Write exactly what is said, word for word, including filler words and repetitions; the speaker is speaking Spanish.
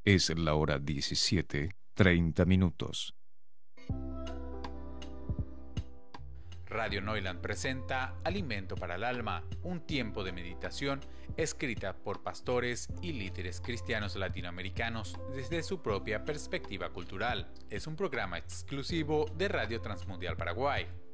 Es la hora diecisiete, treinta minutos. Radio Neuland presenta Alimento para el Alma, un tiempo de meditación escrita por pastores y líderes cristianos latinoamericanos desde su propia perspectiva cultural. Es un programa exclusivo de Radio Transmundial Paraguay.